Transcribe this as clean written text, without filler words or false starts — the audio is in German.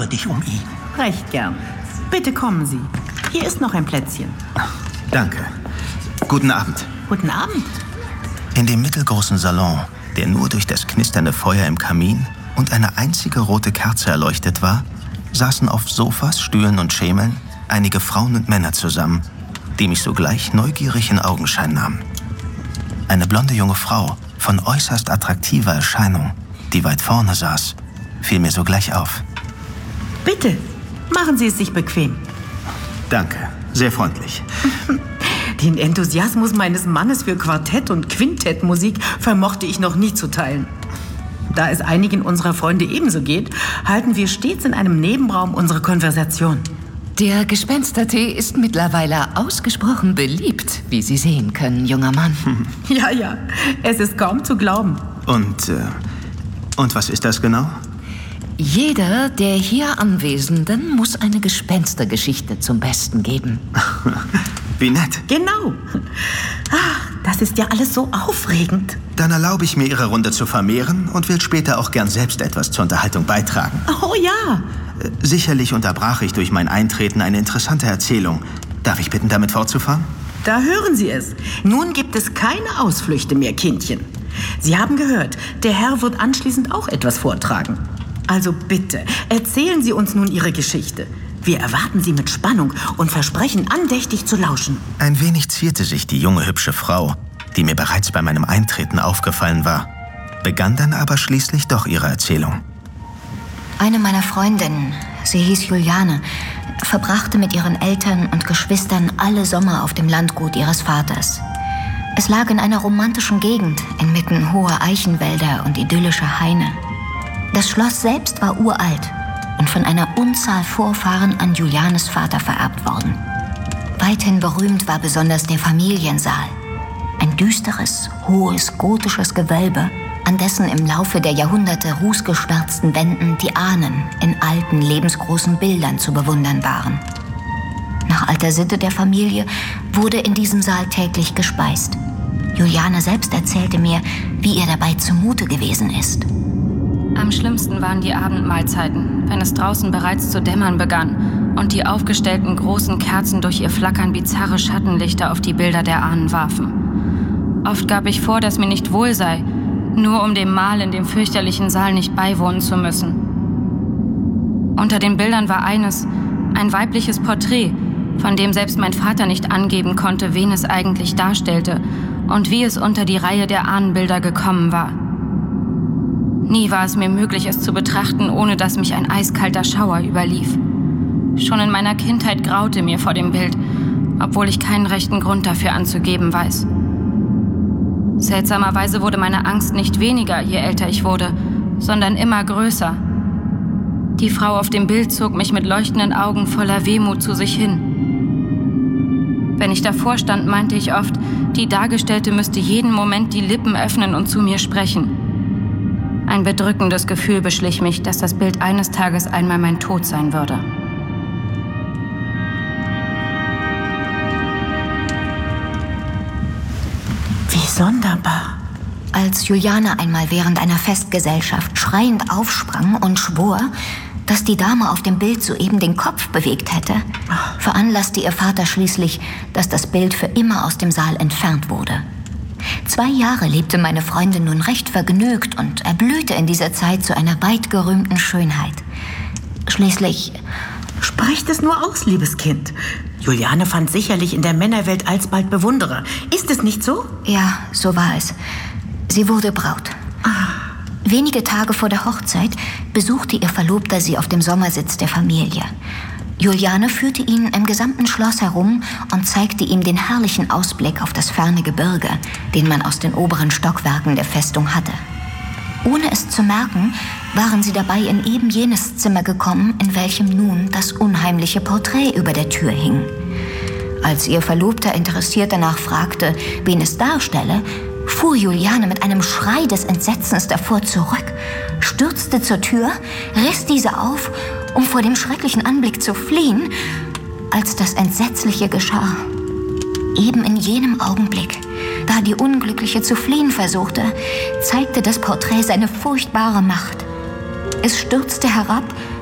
kümmere dich um ihn. Recht gern. Bitte kommen Sie. Hier ist noch ein Plätzchen. Danke. Guten Abend. Guten Abend. In dem mittelgroßen Salon, der nur durch das knisternde Feuer im Kamin und eine einzige rote Kerze erleuchtet war, saßen auf Sofas, Stühlen und Schemeln einige Frauen und Männer zusammen, die mich sogleich neugierig in Augenschein nahmen. Eine blonde junge Frau von äußerst attraktiver Erscheinung, die weit vorne saß, fiel mir sogleich auf. Bitte, machen Sie es sich bequem. Danke, sehr freundlich. Den Enthusiasmus meines Mannes für Quartett- und Quintettmusik vermochte ich noch nie zu teilen. Da es einigen unserer Freunde ebenso geht, halten wir stets in einem Nebenraum unsere Konversation. Der Gespenstertee ist mittlerweile ausgesprochen beliebt, wie Sie sehen können, junger Mann. Ja, es ist kaum zu glauben. Und was ist das genau? Jeder der hier Anwesenden muss eine Gespenstergeschichte zum Besten geben. Wie nett. Genau. Ach, das ist ja alles so aufregend. Dann erlaube ich mir, Ihre Runde zu vermehren und will später auch gern selbst etwas zur Unterhaltung beitragen. Oh ja. Sicherlich unterbrach ich durch mein Eintreten eine interessante Erzählung. Darf ich bitten, damit fortzufahren? Da hören Sie es. Nun gibt es keine Ausflüchte mehr, Kindchen. Sie haben gehört, der Herr wird anschließend auch etwas vortragen. Also bitte, erzählen Sie uns nun Ihre Geschichte. Wir erwarten Sie mit Spannung und versprechen, andächtig zu lauschen. Ein wenig zierte sich die junge, hübsche Frau, die mir bereits bei meinem Eintreten aufgefallen war, begann dann aber schließlich doch ihre Erzählung. Eine meiner Freundinnen, sie hieß Juliane, verbrachte mit ihren Eltern und Geschwistern alle Sommer auf dem Landgut ihres Vaters. Es lag in einer romantischen Gegend, inmitten hoher Eichenwälder und idyllischer Haine. Das Schloss selbst war uralt und von einer Unzahl Vorfahren an Julianes Vater vererbt worden. Weithin berühmt war besonders der Familiensaal. Ein düsteres, hohes, gotisches Gewölbe, an dessen im Laufe der Jahrhunderte rußgeschwärzten Wänden die Ahnen in alten, lebensgroßen Bildern zu bewundern waren. Nach alter Sitte der Familie wurde in diesem Saal täglich gespeist. Juliane selbst erzählte mir, wie ihr dabei zumute gewesen ist. Am schlimmsten waren die Abendmahlzeiten, wenn es draußen bereits zu dämmern begann und die aufgestellten großen Kerzen durch ihr Flackern bizarre Schattenlichter auf die Bilder der Ahnen warfen. Oft gab ich vor, dass mir nicht wohl sei, nur um dem Mahl in dem fürchterlichen Saal nicht beiwohnen zu müssen. Unter den Bildern war eines, ein weibliches Porträt, von dem selbst mein Vater nicht angeben konnte, wen es eigentlich darstellte und wie es unter die Reihe der Ahnenbilder gekommen war. Nie war es mir möglich, es zu betrachten, ohne dass mich ein eiskalter Schauer überlief. Schon in meiner Kindheit graute mir vor dem Bild, obwohl ich keinen rechten Grund dafür anzugeben weiß. Seltsamerweise wurde meine Angst nicht weniger, je älter ich wurde, sondern immer größer. Die Frau auf dem Bild zog mich mit leuchtenden Augen voller Wehmut zu sich hin. Wenn ich davor stand, meinte ich oft, die Dargestellte müsste jeden Moment die Lippen öffnen und zu mir sprechen. Ein bedrückendes Gefühl beschlich mich, dass das Bild eines Tages einmal mein Tod sein würde. Wie sonderbar. Als Juliane einmal während einer Festgesellschaft schreiend aufsprang und schwor, dass die Dame auf dem Bild soeben den Kopf bewegt hätte, veranlasste ihr Vater schließlich, dass das Bild für immer aus dem Saal entfernt wurde. 2 Jahre lebte meine Freundin nun recht vergnügt und erblühte in dieser Zeit zu einer weit gerühmten Schönheit. Schließlich... Sprecht es nur aus, liebes Kind. Juliane fand sicherlich in der Männerwelt alsbald Bewunderer. Ist es nicht so? Ja, so war es. Sie wurde Braut. Wenige Tage vor der Hochzeit besuchte ihr Verlobter sie auf dem Sommersitz der Familie. Juliane führte ihn im gesamten Schloss herum und zeigte ihm den herrlichen Ausblick auf das ferne Gebirge, den man aus den oberen Stockwerken der Festung hatte. Ohne es zu merken, waren sie dabei in eben jenes Zimmer gekommen, in welchem nun das unheimliche Porträt über der Tür hing. Als ihr Verlobter interessiert danach fragte, wen es darstelle, fuhr Juliane mit einem Schrei des Entsetzens davor zurück, stürzte zur Tür, riss diese auf, um vor dem schrecklichen Anblick zu fliehen, als das Entsetzliche geschah. Eben in jenem Augenblick, da die Unglückliche zu fliehen versuchte, zeigte das Porträt seine furchtbare Macht. Es stürzte herab